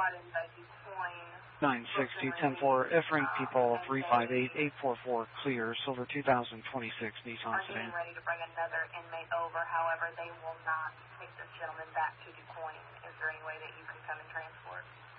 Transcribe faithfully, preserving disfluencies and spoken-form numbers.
spot in the DuQuoin. nine sixty, ten four, F-Ring people, three five eight, eight four four, clear, silver two thousand twenty-six Nissan Are sedan. getting ready to bring another inmate over, however, they will not take this gentleman back to DuQuoin. Is there any way that you can come and transport?